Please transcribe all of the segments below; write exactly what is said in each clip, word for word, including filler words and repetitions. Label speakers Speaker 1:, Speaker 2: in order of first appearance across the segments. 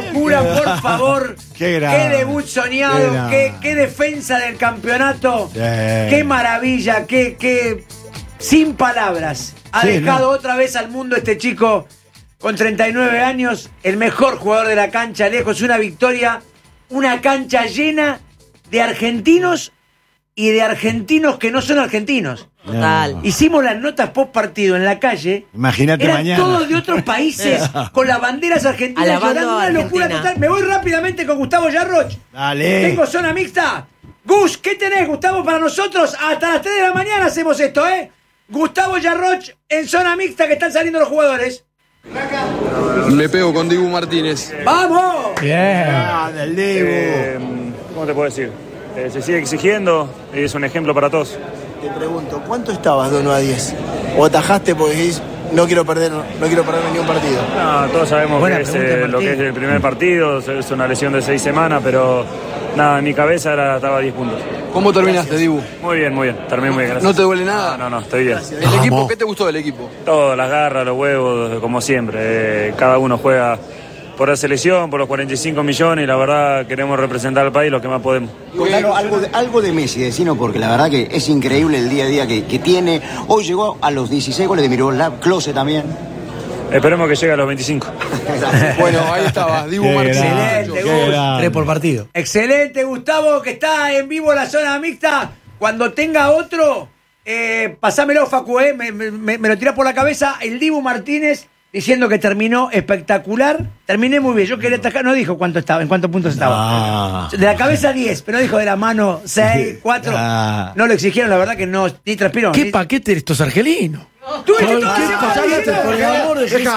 Speaker 1: locura, por favor.
Speaker 2: Qué grande.
Speaker 1: Qué debut soñado, qué, qué, qué defensa del campeonato. Sí. Qué maravilla, qué, qué... Sin palabras. Ha sí, dejado no. otra vez al mundo este chico con treinta y nueve años, el mejor jugador de la cancha, lejos, una victoria, una cancha llena de argentinos y de argentinos que no son argentinos.
Speaker 3: Total.
Speaker 1: Hicimos las notas post partido en la calle.
Speaker 2: Imagínate
Speaker 1: Eran
Speaker 2: mañana.
Speaker 1: todos de otros países con las banderas argentinas.
Speaker 3: Alabando
Speaker 1: una locura total. Me voy rápidamente con Gustavo Yarroch.
Speaker 2: Dale.
Speaker 1: Tengo zona mixta. Gus, ¿qué tenés, Gustavo, para nosotros? Hasta las tres de la mañana hacemos esto, ¿eh? Gustavo Yarroch en zona mixta, que están saliendo los jugadores.
Speaker 4: Me pego con Dibu Martínez.
Speaker 1: ¡Vamos!
Speaker 2: Bien. Ah, del Dibu.
Speaker 5: Eh, ¿Cómo te puedo decir? Eh, se sigue exigiendo y es un ejemplo para todos.
Speaker 6: Te pregunto, ¿cuánto estabas de uno a diez? ¿O atajaste porque decís, no quiero perder, no quiero perder ni un partido?
Speaker 5: No, todos sabemos
Speaker 1: Buena
Speaker 5: que es,
Speaker 1: pregunta,
Speaker 5: eh, lo que es el primer partido, es una lesión de seis semanas, pero nada, en mi cabeza era, estaba a diez puntos.
Speaker 4: ¿Cómo terminaste, Dibu?
Speaker 5: Muy bien, muy bien, terminé muy bien, gracias.
Speaker 4: ¿No te duele nada?
Speaker 5: No, no, no, estoy bien.
Speaker 4: ¿El Vamos. equipo? ¿Qué te gustó del equipo?
Speaker 5: Todo, las garras, los huevos, como siempre. Eh, cada uno juega por la selección, por los cuarenta y cinco millones y la verdad queremos representar al país lo que más podemos.
Speaker 7: Claro, algo, de, algo de Messi, decino, porque la verdad que es increíble el día a día que, que tiene. Hoy llegó a los dieciséis goles de Miroslav Klose también.
Speaker 5: Esperemos que llegue a los veinticinco.
Speaker 4: Bueno, ahí estaba, Dibu Martínez.
Speaker 1: Excelente, Gus.
Speaker 2: Tres por partido.
Speaker 1: Excelente, Gustavo, que está en vivo en la zona mixta. Cuando tenga otro, eh, pasámelo, Facu, eh, me, me, me lo tira por la cabeza. El Dibu Martínez diciendo que terminó espectacular. Terminé muy bien. Yo quería atacar, no dijo cuánto estaba, en cuántos puntos estaba. No. De la cabeza diez, pero no dijo de la mano seis, cuatro. No. no lo exigieron, la verdad que no, ni transpiró.
Speaker 8: ¿Qué
Speaker 1: ni...
Speaker 8: paquete de estos argelinos?
Speaker 1: Tú ¿Qué paquete,
Speaker 8: por el amor de Jesús?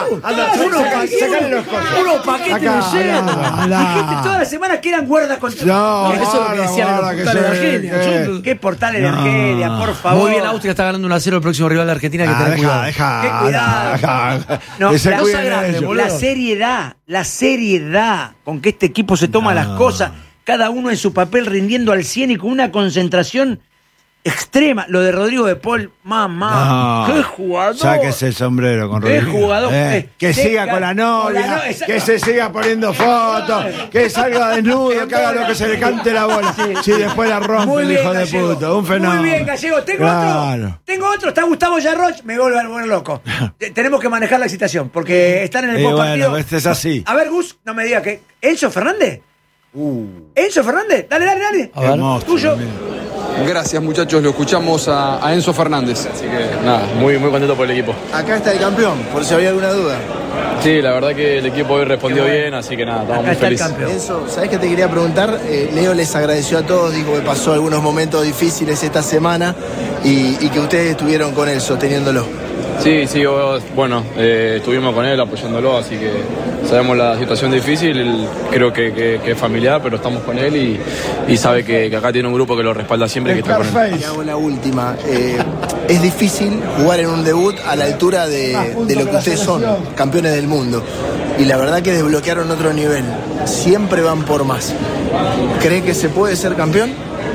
Speaker 1: Unos paquetes de lleno. Dijiste todas las semanas que eran guardas contra.
Speaker 2: No,
Speaker 8: eso es lo que decían en los portales de Argelia.
Speaker 1: ¿Qué portales de Argelia, por favor?
Speaker 8: Muy bien, Austria está ganando uno a cero el próximo rival de Argentina, que
Speaker 2: ah,
Speaker 8: tener
Speaker 2: deja,
Speaker 8: cuidado.
Speaker 2: Deja,
Speaker 1: Qué cuidado.
Speaker 2: Deja, deja.
Speaker 1: No,
Speaker 2: la,
Speaker 1: cosa grande, la seriedad, la seriedad con que este equipo se toma no. las cosas, cada uno en su papel rindiendo al cien y con una concentración extrema. Lo de Rodrigo de Paul, mamá, no, qué jugador.
Speaker 2: Sáquese el sombrero con Rodrigo.
Speaker 1: Qué jugador.
Speaker 2: Eh,
Speaker 1: eh,
Speaker 2: que
Speaker 1: seca,
Speaker 2: siga con la novia,
Speaker 1: con la no,
Speaker 2: que se siga poniendo fotos, que salga desnudo, que haga lo que se le cante la bola. Sí, sí después la rompe el hijo de puta. Un fenómeno.
Speaker 1: Muy bien, Gallego. Tengo claro. otro. Tengo otro. Está Gustavo Yarroch. Me vuelve a volver loco. Tenemos que manejar la excitación porque están en el
Speaker 2: eh,
Speaker 1: post partido.
Speaker 2: Bueno, este es así.
Speaker 1: A ver, Gus, no me digas que. ¿Enzo Fernández?
Speaker 2: Uh.
Speaker 1: ¿Enzo Fernández? Dale, dale, dale.
Speaker 2: A ver.
Speaker 1: Tuyo.
Speaker 2: También.
Speaker 4: Gracias, muchachos. Lo escuchamos a, a Enzo Fernández.
Speaker 9: Así que nada, muy, muy contento por el equipo.
Speaker 6: Acá está el campeón, por si había alguna duda.
Speaker 9: Sí, la verdad que el equipo hoy respondió bueno. bien, así que nada, estamos muy felices.
Speaker 6: Enzo, ¿sabés qué te quería preguntar? Eh, Leo les agradeció a todos, dijo que pasó algunos momentos difíciles esta semana y, y que ustedes estuvieron con él sosteniéndolo.
Speaker 9: Sí, sí, bueno, eh, estuvimos con él apoyándolo, así que sabemos la situación difícil, él, creo que, que, que es familiar, pero estamos con él y, y sabe que, que acá tiene un grupo que lo respalda siempre y que está con él.
Speaker 6: Y hago la última, eh, es difícil jugar en un debut a la altura de, de lo que ustedes son, campeones del mundo, y la verdad que desbloquearon otro nivel, siempre van por más. ¿Cree que se puede ser campeón?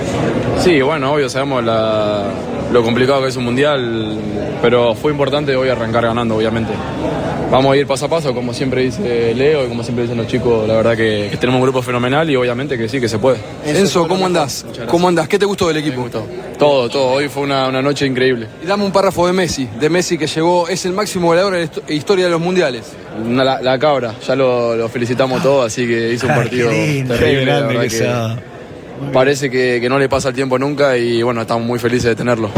Speaker 9: Sí, bueno, obvio, sabemos la, lo complicado que es un mundial, pero fue importante hoy arrancar ganando, obviamente. Vamos a ir paso a paso, como siempre dice Leo y como siempre dicen los chicos, la verdad que, que tenemos un grupo fenomenal y obviamente que sí, que se puede.
Speaker 4: Enzo, ¿cómo andás? ¿Cómo andás? ¿Qué te gustó del equipo?
Speaker 9: Gustó. Todo, todo. Hoy fue una, una noche increíble.
Speaker 4: Y dame un párrafo de Messi, de Messi que llegó, es el máximo goleador en la historia de los mundiales.
Speaker 9: Una, la, la cabra, ya lo, lo felicitamos todos, así que hizo un partido lindo, terrible, la verdad que, que parece que, que no le pasa el tiempo nunca y bueno, estamos muy felices de tenerlo.